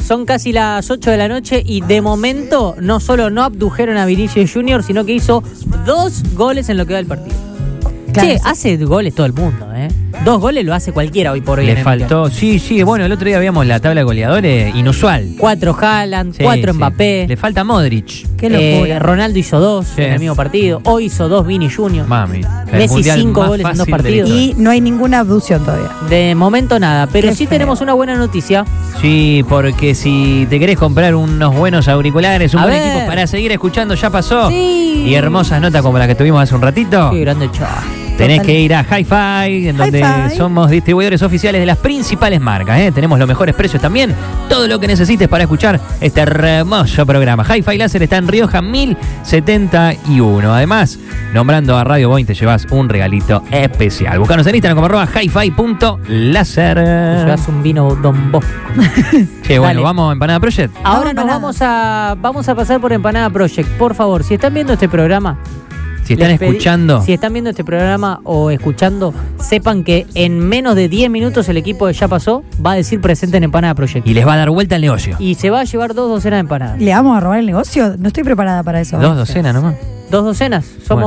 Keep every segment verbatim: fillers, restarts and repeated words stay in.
Son casi las ocho de la noche y de momento no solo no abdujeron a Vinicius Junior, sino que hizo dos goles en lo que va del partido. Claro, che, sí. Hace goles todo el mundo, ¿eh? Dos goles lo hace cualquiera hoy por hoy. Le faltó, sí, sí, bueno, el otro día veíamos la tabla de goleadores, inusual. Cuatro Haaland, sí, cuatro sí. Mbappé. Le falta Modric. Qué locura. Eh, Ronaldo hizo dos sí. en el mismo partido. Hoy hizo dos Vini Junior Mami. Messi cinco goles en dos partidos. Y no hay ninguna abducción todavía. De momento nada, pero Qué sí feo. tenemos una buena noticia. Sí, porque si te querés comprar unos buenos auriculares, un A buen ver. equipo para seguir escuchando, ya pasó. Sí. Y hermosas notas como la que tuvimos hace un ratito. Qué grande chaval. Tenés que ir a Hi-Fi, en donde Hi-Fi. somos distribuidores oficiales de las principales marcas, ¿eh? Tenemos los mejores precios también. Todo lo que necesites para escuchar este hermoso programa. Hi-Fi Láser está en Rioja mil setenta y uno. Además, nombrando a Radio Boing te llevas un regalito especial. Buscanos en Instagram como arroba hi-fi punto láser. Te llevas un vino Don Bosco. Che, bueno, Dale. vamos a Empanada Project. Ahora Vamos, nos vamos a, vamos a pasar por Empanada Project. Por favor, si están viendo este programa... Si están les pedí- escuchando... Si están viendo este programa o escuchando, sepan que en menos de diez minutos el equipo de Ya Pasó va a decir presente en Empanada Project. Y les va a dar vuelta el negocio. Y se va a llevar dos docenas de empanadas. ¿Le vamos a robar el negocio? No estoy preparada para eso. Dos docenas nomás. Dos docenas.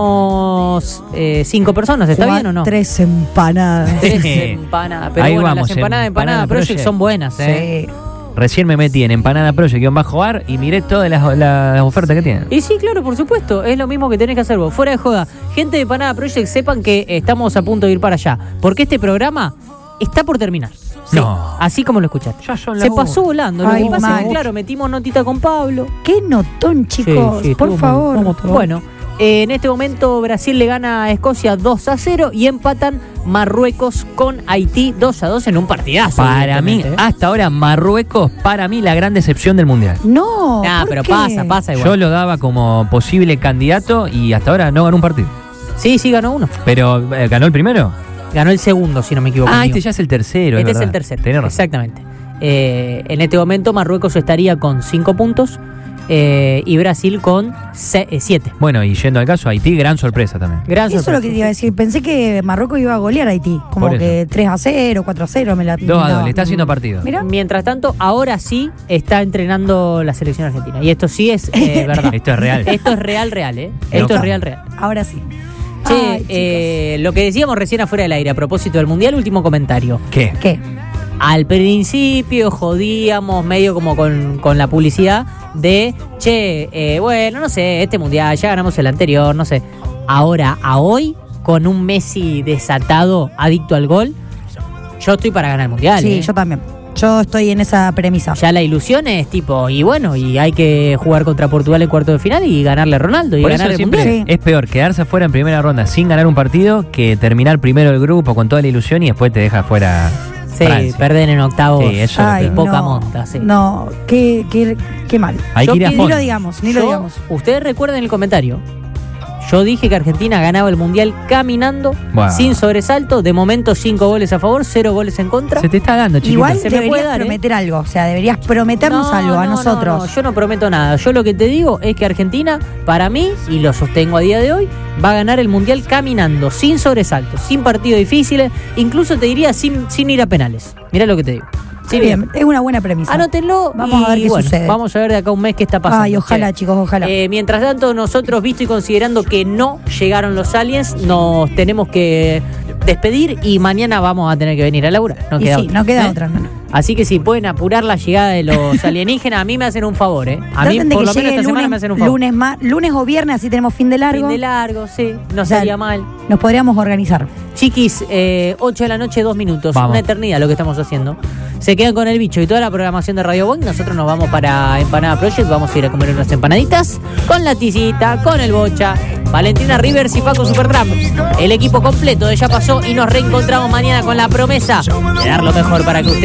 Somos eh, cinco personas. ¿Está Juan, bien o no? Tres empanadas. Tres empanadas. Pero Ahí bueno, vamos, las empanadas de Empanada Empanada Project, Project. son buenas, ¿eh? Sí. Recién me metí en Empanada Project-Bar y miré todas las, las ofertas que tienen. Y sí, claro, por supuesto. Es lo mismo que tenés que hacer vos. Fuera de joda. Gente de Empanada Project, sepan que estamos a punto de ir para allá. Porque este programa está por terminar. Sí, No. así como lo escuchaste. Ya son Se las pasó volando. Lo Ay, que pasa es mal. que, claro, metimos notita con Pablo. Qué notón, chicos. Sí, sí, por estuvo favor. muy- Bueno, eh, en este momento Brasil le gana a Escocia dos a cero y empatan Marruecos con Haití dos a dos en un partidazo. Para mí, evidentemente, ¿eh? hasta ahora, Marruecos, para mí, la gran decepción del Mundial. No. Nah, ¿por pero qué? pasa, pasa igual. Yo lo daba como posible candidato y hasta ahora no ganó un partido. Sí, sí, ganó uno. Pero, eh, ¿ganó el primero? Ganó el segundo, si no me equivoco. Ah, amigo. este ya es el tercero. Este es verdad. el tercero. Tenés razón. Exactamente. Eh, en este momento Marruecos estaría con cinco puntos eh, y Brasil con siete. Bueno, y yendo al caso, Haití, gran sorpresa también. Gran Eso es sorpresa. lo que te iba a decir. Pensé que Marruecos iba a golear a Haití. Como Por que eso. tres a cero, cuatro a cero. Me la dos a dos, no. le está haciendo partido. Mira. Mientras tanto, ahora sí está entrenando la selección argentina. Y esto sí es eh, verdad. Esto es real. Esto es real, real, ¿eh? Esto Loca. es real, real. Ahora sí. Che, Ay, chicos. eh, lo que decíamos recién afuera del aire a propósito del Mundial, último comentario. ¿Qué? ¿Qué? Al principio jodíamos medio como con, con la publicidad de, che, eh, bueno, no sé, este Mundial, ya ganamos el anterior, no sé. Ahora, a hoy, con un Messi desatado, adicto al gol, yo estoy para ganar el Mundial. Sí, ¿eh? yo también. Yo estoy en esa premisa. Ya la ilusión es tipo, y bueno, y hay que jugar contra Portugal en cuarto de final y ganarle a Ronaldo y Por eso ganar el siempre Mundial. Sí. es peor quedarse afuera en primera ronda sin ganar un partido que terminar primero el grupo con toda la ilusión y después te deja fuera Sí, Francia. perder en octavos. Sí, eso Ay, es lo poca no, monta, sí. No, qué, qué, qué mal. Hay Yo que ir a que- Ni fondo. lo digamos, ni Yo- lo digamos. Ustedes recuerden el comentario. Yo dije que Argentina ganaba el Mundial caminando, Buah. sin sobresalto. De momento, cinco goles a favor, cero goles en contra. Se te está dando, chiquito. Igual se me deberías puede dar, ¿eh? prometer algo. O sea, deberías prometernos No, algo a no, nosotros. no, no, yo no prometo nada. Yo lo que te digo es que Argentina, para mí, y lo sostengo a día de hoy, va a ganar el Mundial caminando, sin sobresaltos, sin partidos difíciles, incluso te diría sin, sin ir a penales. Mirá lo que te digo. Sí, Está bien, es una buena premisa. Anótenlo. Vamos y a ver qué bueno, sucede. Vamos a ver de acá a un mes qué está pasando. Ay, ojalá, Che. chicos, ojalá. Eh, mientras tanto, nosotros, visto y considerando que no llegaron los aliens, nos tenemos que despedir y mañana vamos a tener que venir a laburar. No y queda sí, otra, no queda ¿eh? otra. No, no. Así que si pueden apurar la llegada de los alienígenas, a mí me hacen un favor, ¿eh? A mí, Traten de por que lo menos llegue esta semana lunes, me hacen un favor. lunes, ma- lunes o viernes, así tenemos fin de largo. Fin de largo, sí. No O sea, sería mal. Nos podríamos organizar. Chiquis, eh, ocho de la noche, dos minutos. Vamos. Una eternidad lo que estamos haciendo. Se quedan con el bicho y toda la programación de Radio Boing. Nosotros nos vamos para Empanada Project. Vamos a ir a comer unas empanaditas con la tisita, con el bocha, Valentina Rivers y Paco Supertramp. El equipo completo de Ya Pasó y nos reencontramos mañana con la promesa de dar lo mejor para que ustedes